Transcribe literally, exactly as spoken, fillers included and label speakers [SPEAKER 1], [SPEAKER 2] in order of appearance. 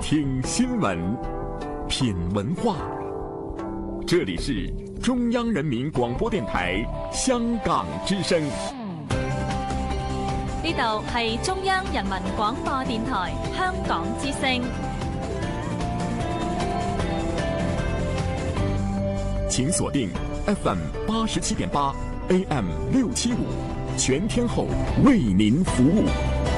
[SPEAKER 1] 听新闻，品文化。这里是中央人民广播電台香港之聲。
[SPEAKER 2] 呢度係中央人民廣播電台香港之聲。
[SPEAKER 1] 請鎖定 F M 八十七點八 A M 六七五，全天候為您服務。